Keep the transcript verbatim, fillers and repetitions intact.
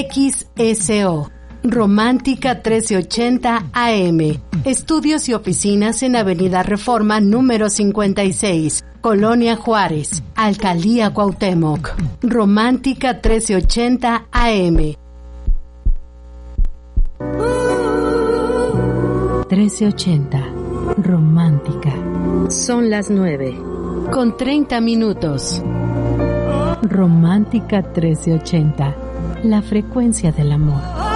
X S O. Romántica trece ochenta A M. Estudios y oficinas en Avenida Reforma número cincuenta y seis, Colonia Juárez, Alcaldía Cuauhtémoc. Romántica trece ochenta A M. trece ochenta. Romántica. Son las nueve, con treinta minutos. Romántica trece ochenta. La frecuencia del amor.